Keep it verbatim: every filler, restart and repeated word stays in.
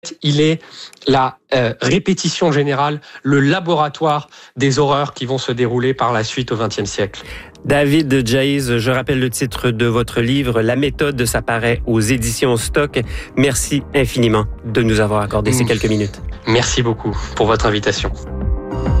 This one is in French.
il est la euh, répétition générale, le laboratoire des horreurs qui vont se dérouler par la suite au vingtième siècle. David Djaïs, je rappelle le titre de votre livre, La méthode, ça paraît aux éditions Stock. Merci infiniment de nous avoir accordé ces quelques minutes. Merci beaucoup pour votre invitation.